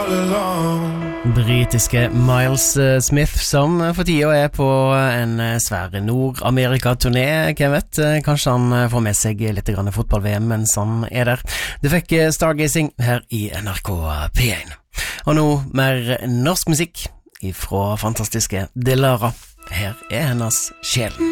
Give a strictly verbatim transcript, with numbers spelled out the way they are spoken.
Britiske Miles Smith, som for tida er på en svær Nord-Amerika-turné. Hvem vet, kanskje han får med seg litt grann fotball-V M mens han er der. Du fikk Stargazing her i N R K P én. Og nå mer norsk musikk fra fantastiske Delara. Her er hennes sjel.